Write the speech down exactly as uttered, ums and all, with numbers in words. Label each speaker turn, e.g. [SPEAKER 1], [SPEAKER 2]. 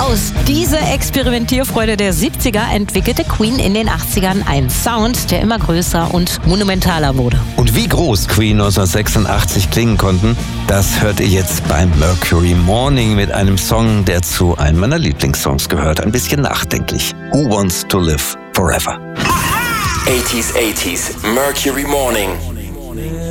[SPEAKER 1] Aus dieser Experimentierfreude der siebziger entwickelte Queen in den achtzigern einen Sound, der immer größer und monumentaler wurde.
[SPEAKER 2] Und wie groß Queen neunzehnhundertsechsundachtzig klingen konnten, das hört ihr jetzt beim Mercury Morning mit einem Song, der zu einem meiner Lieblingssongs gehört. Ein bisschen nachdenklich. Who Wants to Live Forever?
[SPEAKER 3] eighties eighties Mercury Morning.